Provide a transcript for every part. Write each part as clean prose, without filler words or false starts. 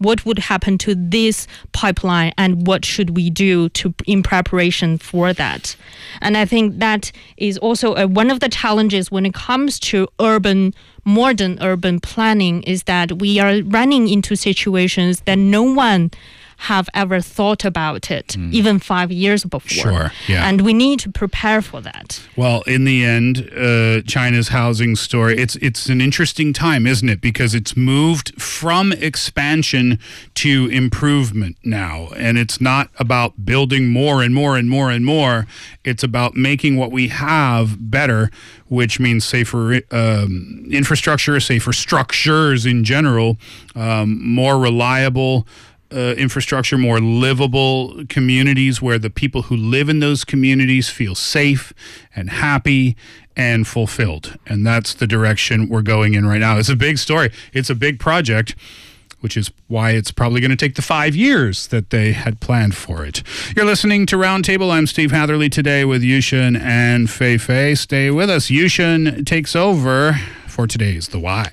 what would happen to this pipeline and what should we do in preparation for that. And I think that is also one of the challenges when it comes to modern urban planning, is that we are running into situations that no one have ever thought about it, even 5 years before. Sure, yeah. And we need to prepare for that. Well, in the end, China's housing story, it's an interesting time, isn't it? Because it's moved from expansion to improvement now. And it's not about building more and more and more and more. It's about making what we have better, which means safer infrastructure, safer structures in general, more reliable infrastructure, more livable communities where the people who live in those communities feel safe and happy and fulfilled. And that's the direction we're going in right now. It's a big story. It's a big project, which is why it's probably going to take the 5 years that they had planned for it. You're listening to Roundtable. I'm Steve Hatherley today with Yushun and Fei Fei. Stay with us. Yushun takes over for today's The Why.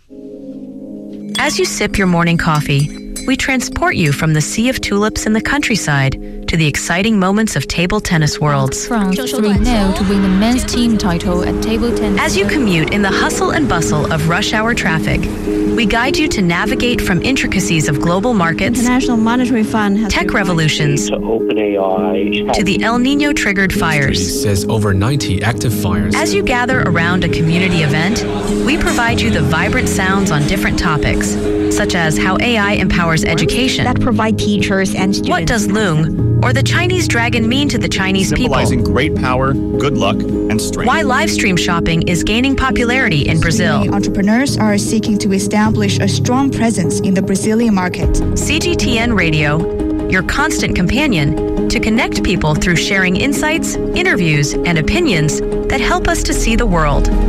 As you sip your morning coffee, we transport you from the sea of tulips in the countryside to the exciting moments of table tennis worlds. France 3-0 to win the men's team title at table tennis. As you commute in the hustle and bustle of rush hour traffic, we guide you to navigate from intricacies of global markets, International Monetary Fund has tech revolutions, to OpenAI, to the El Nino triggered fires. Says over 90 active fires. As you gather around a community event, we provide you the vibrant sounds on different topics, such as how AI empowers education. that provide teachers and students. What does Loong or the Chinese dragon mean to the Chinese people? Symbolizing great power, good luck, and strength. Why live stream shopping is gaining popularity in Brazil. Entrepreneurs are seeking to establish a strong presence in the Brazilian market. CGTN Radio, your constant companion to connect people through sharing insights, interviews, and opinions that help us to see the world.